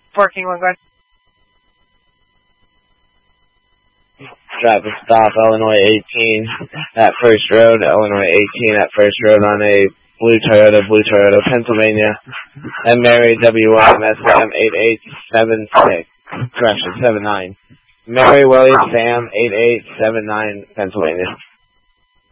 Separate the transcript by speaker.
Speaker 1: King 1, go ahead.
Speaker 2: Traffic stop, Illinois 18 at First Road, Illinois 18 at First Road on a blue Toyota, Pennsylvania, and Mary WMSM 8876, correction, 79. Mary William Sam 8879, Pennsylvania.